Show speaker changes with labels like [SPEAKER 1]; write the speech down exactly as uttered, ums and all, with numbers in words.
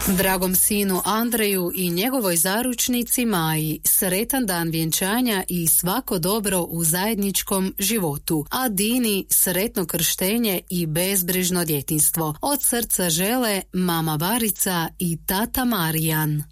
[SPEAKER 1] Dragom sinu Andreju i njegovoj zaručnici Maji sretan dan vjenčanja i svako dobro u zajedničkom životu, a Dini sretno krštenje i bezbrižno djetinjstvo. Od srca žele mama Barica i tata Marijan.